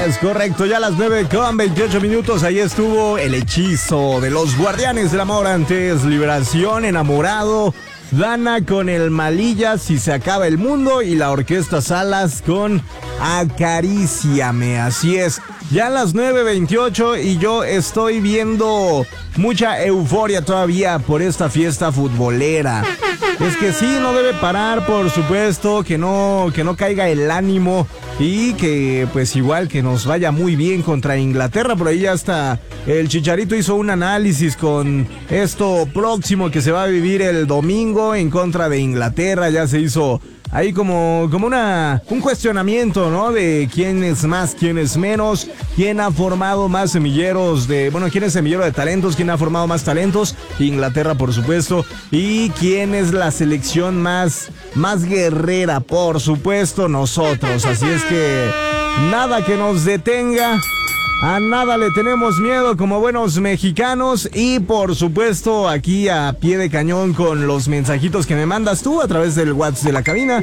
Es correcto, ya a las 9:28. Ahí estuvo El Hechizo de los Guardianes del Amor, antes Liberación, Enamorado, Dana con El Malilla, Si se acaba el mundo, y la Orquesta Salas con Acaríciame. Así es, ya a las 9:28 y yo estoy viendo mucha euforia todavía por esta fiesta futbolera. Es que sí, no debe parar, por supuesto, que no caiga el ánimo y que pues igual que nos vaya muy bien contra Inglaterra. Por ahí hasta el Chicharito hizo un análisis con esto próximo que se va a vivir el domingo en contra de Inglaterra. Ya se hizo ahí como un cuestionamiento, ¿no? De quién es más, quién es menos, quién ha formado más semilleros quién es semillero de talentos, quién ha formado más talentos, Inglaterra por supuesto, y quién es la selección más guerrera, por supuesto nosotros. Así es que nada que nos detenga. A nada le tenemos miedo como buenos mexicanos y por supuesto aquí a pie de cañón con los mensajitos que me mandas tú a través del WhatsApp de la cabina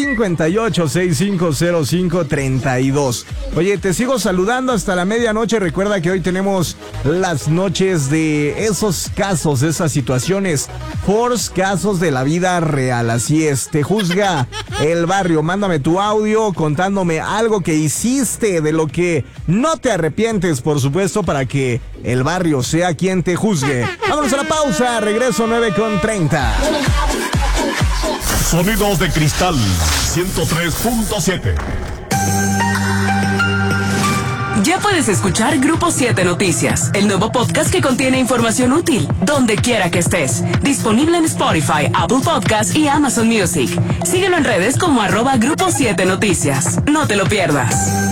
58650532. Oye, te sigo saludando hasta la medianoche. Recuerda que hoy tenemos las noches de esos casos, esas situaciones, force casos de la vida real. Así es, te juzga el barrio. Mándame tu audio contándome algo que hiciste, de lo que no te arrepientes, por supuesto, para que el barrio sea quien te juzgue. Vámonos a la pausa, regreso 9:30. Sonidos de Cristal 103.7. Ya puedes escuchar Grupo 7 Noticias, el nuevo podcast que contiene información útil, donde quiera que estés. Disponible en Spotify, Apple Podcast y Amazon Music. Síguelo en redes como @Grupo 7 Noticias. No te lo pierdas.